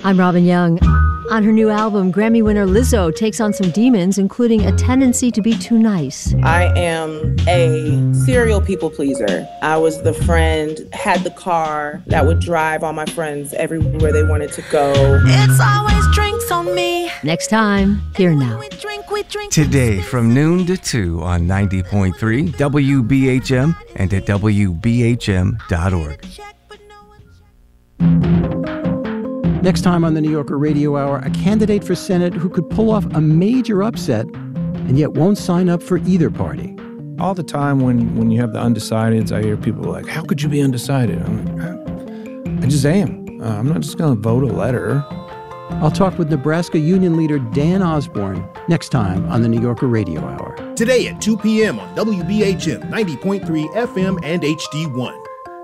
I'm Robin Young. On her new album, Grammy winner Lizzo takes on some demons, including a tendency to be too nice. I am a serial people pleaser. I was the friend, had the car that would drive all my friends everywhere they wanted to go. It's always drinks on me. Next time, Here Now. Today from noon to 2 on 90.3 WBHM and at WBHM.org. Next time on the New Yorker Radio Hour, a candidate for Senate who could pull off a major upset and yet won't sign up for either party. All the time when you have the undecideds, I hear people like, how could you be undecided? I'm like, I just am. I'm not just going to vote a letter. I'll talk with Nebraska Union leader Dan Osborne next time on the New Yorker Radio Hour. Today at 2 p.m. on WBHM 90.3 FM and HD1.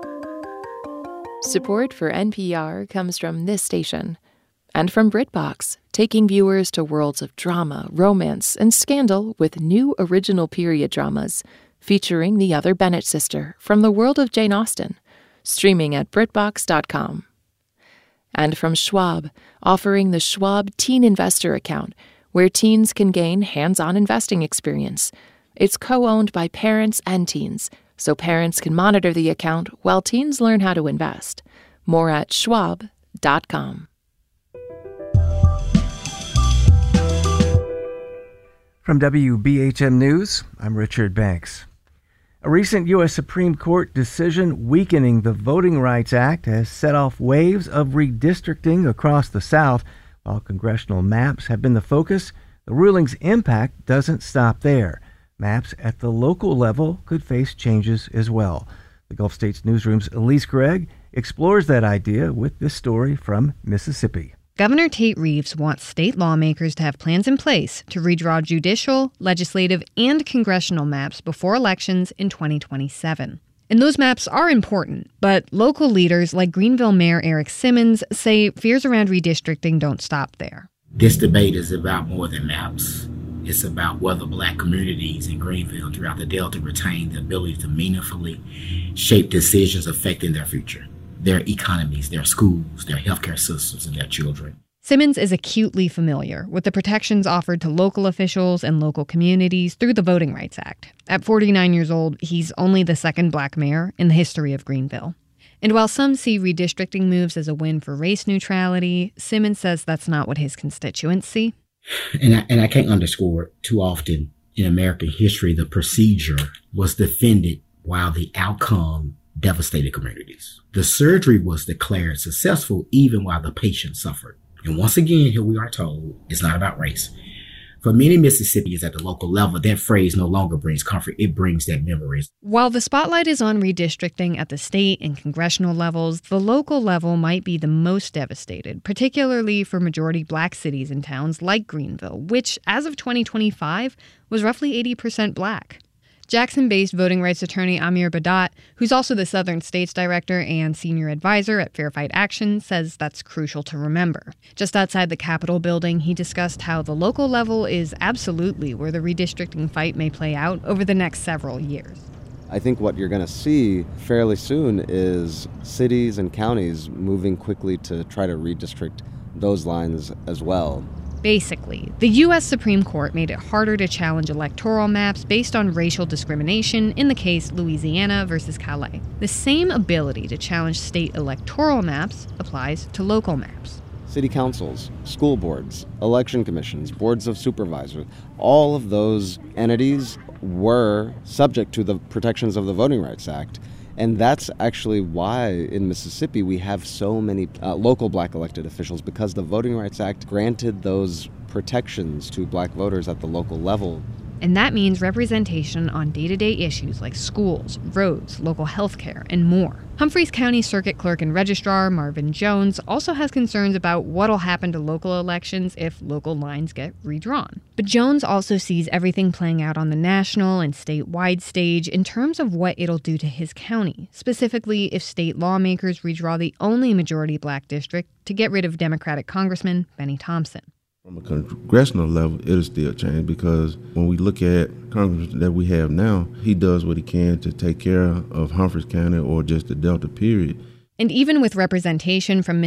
Support for NPR comes from this station and from BritBox, taking viewers to worlds of drama, romance, and scandal with new original period dramas featuring the other Bennett sister from the world of Jane Austen, streaming at BritBox.com. And from Schwab, offering the Schwab Teen Investor Account, where teens can gain hands-on investing experience. It's co-owned by parents and teens, so parents can monitor the account while teens learn how to invest. More at schwab.com. From WBHM News, I'm Richard Banks. A recent U.S. Supreme Court decision weakening the Voting Rights Act has set off waves of redistricting across the South. While congressional maps have been the focus, the ruling's impact doesn't stop there. Maps at the local level could face changes as well. The Gulf States Newsroom's Elise Gregg explores that idea with this story from Mississippi. Governor Tate Reeves wants state lawmakers to have plans in place to redraw judicial, legislative, and congressional maps before elections in 2027. And those maps are important, but local leaders like Greenville Mayor Eric Simmons say fears around redistricting don't stop there. This debate is about more than maps. It's about whether Black communities in Greenville and throughout the Delta retain the ability to meaningfully shape decisions affecting their future, their economies, their schools, their healthcare systems, and their children. Simmons is acutely familiar with the protections offered to local officials and local communities through the Voting Rights Act. At 49 years old, he's only the second Black mayor in the history of Greenville. And while some see redistricting moves as a win for race neutrality, Simmons says that's not what his constituents see. And I can't underscore it too often in American history, the procedure was defended while the outcome devastated communities. The surgery was declared successful even while the patient suffered. And once again, here we are told it's not about race. For many Mississippians at the local level, that phrase no longer brings comfort. It brings their memories. While the spotlight is on redistricting at the state and congressional levels, the local level might be the most devastated, particularly for majority Black cities and towns like Greenville, which, as of 2025, was roughly 80% Black. Jackson-based voting rights attorney Amir Badat, who's also the Southern States Director and Senior Advisor at Fair Fight Action, says that's crucial to remember. Just outside the Capitol building, he discussed how the local level is absolutely where the redistricting fight may play out over the next several years. I think what you're going to see fairly soon is cities and counties moving quickly to try to redistrict those lines as well. Basically, the U.S. Supreme Court made it harder to challenge electoral maps based on racial discrimination in the case Louisiana versus Calais. The same ability to challenge state electoral maps applies to local maps. City councils, school boards, election commissions, boards of supervisors, all of those entities were subject to the protections of the Voting Rights Act. And that's actually why in Mississippi we have so many local Black elected officials, because the Voting Rights Act granted those protections to Black voters at the local level. And that means representation on day-to-day issues like schools, roads, local health care, and more. Humphreys County Circuit Clerk and Registrar Marvin Jones also has concerns about what'll happen to local elections if local lines get redrawn. But Jones also sees everything playing out on the national and statewide stage in terms of what it'll do to his county, specifically if state lawmakers redraw the only majority Black district to get rid of Democratic Congressman Benny Thompson. From a congressional level, it'll still change, because when we look at Congress that we have now, he does what he can to take care of Humphreys County or just the Delta period. And even with representation from